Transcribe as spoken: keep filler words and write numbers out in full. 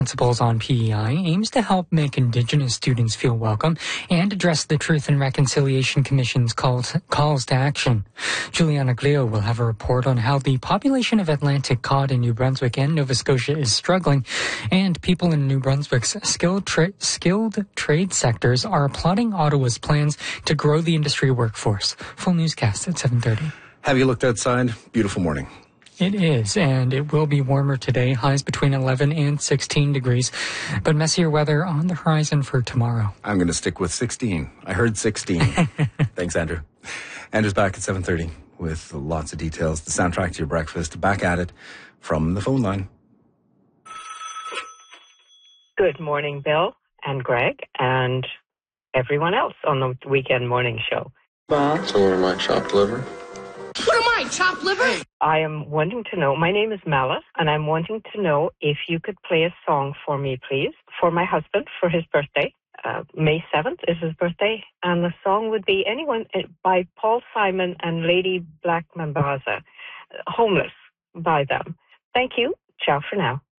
Principles on P E I aims to help make Indigenous students feel welcome and address the Truth and Reconciliation Commission's calls, calls to action. Juliana Glio will have a report on how the population of Atlantic cod in New Brunswick and Nova Scotia is struggling, and people in New Brunswick's skilled, tra- skilled trade sectors are applauding Ottawa's plans to grow the industry workforce. Full newscast at seven thirty. Have you looked outside? Beautiful morning. It is, and it will be warmer today, highs between eleven and sixteen degrees, but messier weather on the horizon for tomorrow. I'm going to stick with sixteen. I heard sixteen. Thanks, Andrew. Andrew's back at seven thirty with lots of details. The soundtrack to your breakfast. Back at it from the phone line. Good morning, Bill and Greg and everyone else on the weekend morning show. Bob? So what am I, chopped liver? What am I, chopped liver? I am wanting to know, my name is Mala, and I'm wanting to know if you could play a song for me, please, for my husband, for his birthday. Uh, May seventh is his birthday, and the song would be Anyone by Paul Simon and Lady Black Mambaza, Homeless by them. Thank you. Ciao for now.